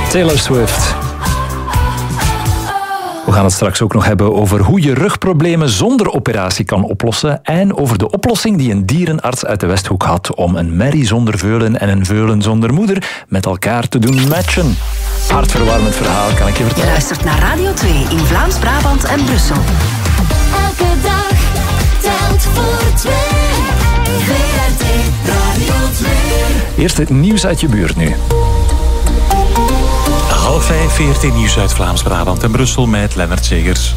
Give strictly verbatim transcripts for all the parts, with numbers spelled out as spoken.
Taylor Swift. We gaan het straks ook nog hebben over hoe je rugproblemen zonder operatie kan oplossen en over de oplossing die een dierenarts uit de Westhoek had om een merrie zonder veulen en een veulen zonder moeder met elkaar te doen matchen. Hartverwarmend verhaal, kan ik je vertellen. Je luistert naar Radio twee in Vlaams-Brabant en Brussel. Elke dag telt voor twee. V R T Radio twee. Eerst het nieuws uit je buurt nu. Half vijf, V R T Nieuws uit Vlaams-Brabant en Brussel met Lennart Zegers.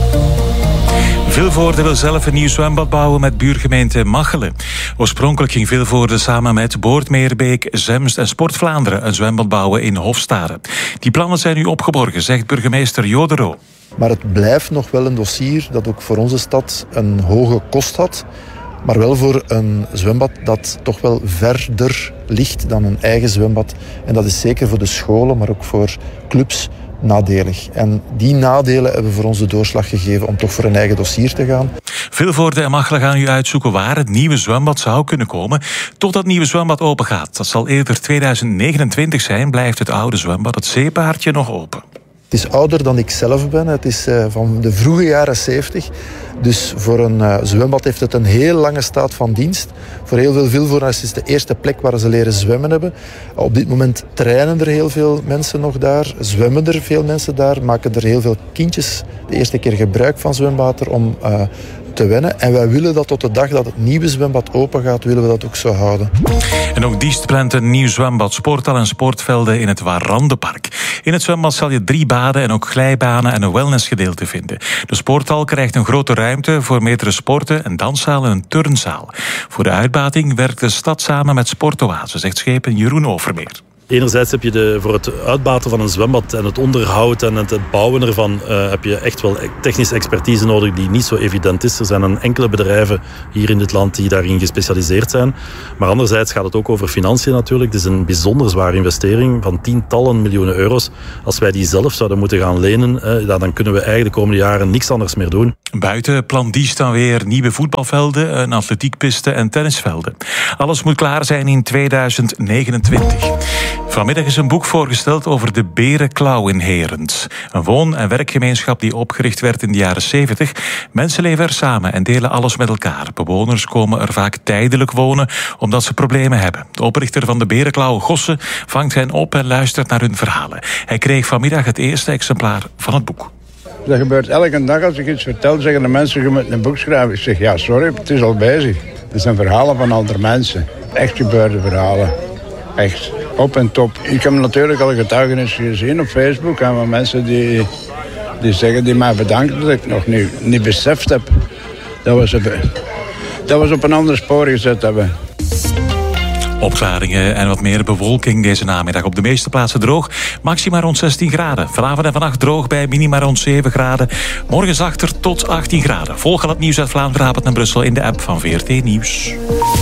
Vilvoorde wil zelf een nieuw zwembad bouwen met buurgemeente Machelen. Oorspronkelijk ging Vilvoorde samen met Boortmeerbeek, Zemst en Sport Vlaanderen een zwembad bouwen in Hofstade. Die plannen zijn nu opgeborgen, zegt burgemeester Jodero. Maar het blijft nog wel een dossier dat ook voor onze stad een hoge kost had. Maar wel voor een zwembad dat toch wel verder ligt dan een eigen zwembad. En dat is zeker voor de scholen, maar ook voor clubs nadelig. En die nadelen hebben voor ons de doorslag gegeven om toch voor een eigen dossier te gaan. Vilvoorde en Machelen gaan nu uitzoeken waar het nieuwe zwembad zou kunnen komen. Tot dat nieuwe zwembad open gaat. Dat zal eerder tweeduizend negenentwintig zijn, blijft het oude zwembad, het zeepaardje, nog open. Het is ouder dan ik zelf ben. Het is uh, van de vroege jaren zeventig. Dus voor een uh, zwembad heeft het een heel lange staat van dienst. Voor heel veel Vilvoordenaars is het de eerste plek waar ze leren zwemmen hebben. Op dit moment trainen er heel veel mensen nog daar. Zwemmen er veel mensen daar. Maken er heel veel kindjes de eerste keer gebruik van zwemwater om uh, te wennen. En wij willen dat tot de dag dat het nieuwe zwembad open gaat, willen we dat ook zo houden. En ook Diest plant een nieuw zwembad, sporthal en sportvelden in het Warandenpark. In het zwembad zal je drie baden en ook glijbanen en een wellnessgedeelte vinden. De sporthal krijgt een grote ruimte voor meerdere sporten, een danszaal en een turnzaal. Voor de uitbating werkt de stad samen met Sportoase, zegt schepen Jeroen Overmeer. Enerzijds heb je de, voor het uitbaten van een zwembad en het onderhoud en het, het bouwen ervan uh, heb je echt wel technische expertise nodig die niet zo evident is. Er zijn een enkele bedrijven hier in dit land die daarin gespecialiseerd zijn. Maar anderzijds gaat het ook over financiën natuurlijk. Het is een bijzonder zware investering van tientallen miljoenen euro's. Als wij die zelf zouden moeten gaan lenen, uh, dan kunnen we eigenlijk de komende jaren niks anders meer doen. Buiten plant Diest dan weer nieuwe voetbalvelden, een atletiekpiste en tennisvelden. Alles moet klaar zijn in tweeduizend negenentwintig. Vanmiddag is een boek voorgesteld over de Berenklauw in Herent. Een woon- en werkgemeenschap die opgericht werd in de jaren zeventig. Mensen leven er samen en delen alles met elkaar. Bewoners komen er vaak tijdelijk wonen omdat ze problemen hebben. De oprichter van de Berenklauw, Gosse, vangt hen op en luistert naar hun verhalen. Hij kreeg vanmiddag het eerste exemplaar van het boek. Dat gebeurt elke dag als ik iets vertel, zeggen de mensen, je moet een boek schrijven. Ik zeg, ja, sorry, het is al bezig. Het zijn verhalen van andere mensen. Echt gebeurde verhalen. Echt, op en top. Ik heb natuurlijk al getuigenis gezien op Facebook en van mensen die, die zeggen, die mij bedanken dat ik nog niet, niet beseft heb. Dat we ze, dat we ze op een ander spoor gezet hebben. Opklaringen en wat meer bewolking deze namiddag. Op de meeste plaatsen droog, maxima rond zestien graden. Vanavond en vannacht droog bij minima rond zeven graden. Morgen zachter tot achttien graden. Volg al het nieuws uit Vlaanderen, Brabant en Brussel in de app van V R T Nieuws.